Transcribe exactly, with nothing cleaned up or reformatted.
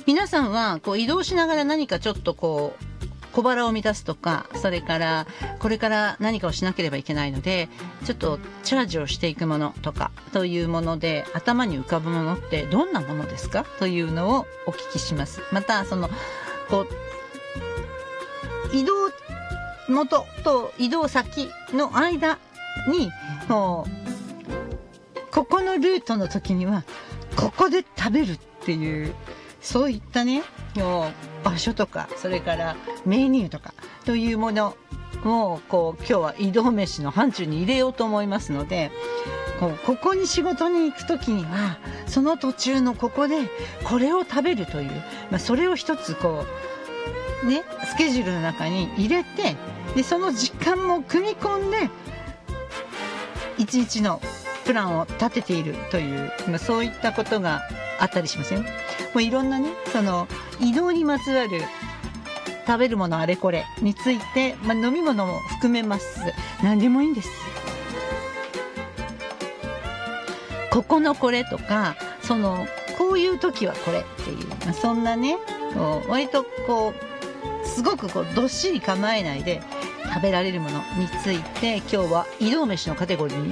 皆さんはこう移動しながら何かちょっとこう小腹を満たすとか、それからこれから何かをしなければいけないのでちょっとチャージをしていくものとかというもので頭に浮かぶものってどんなものですかというのをお聞きします。またそのこう移動元と移動先の間にこうここのルートの時にはここで食べるっていう、そういったね場所とか、それからメニューとかというものをこう今日は移動飯の範疇に入れようと思いますので、こうここに仕事に行く時にはその途中のここでこれを食べるという、まあ、それを一つこうねスケジュールの中に入れて、でその時間も組み込んで一日のプランを立てているという、まあ、そういったことがあったりしますよ。もういろんなねその移動にまつわる食べるものあれこれについて、まあ、飲み物も含めます。何でもいいんです。ここのこれとか、そのこういう時はこれっていう、まあ、そんなねこう割とこうすごくこうどっしり構えないで食べられるものについて今日は移動飯のカテゴリーに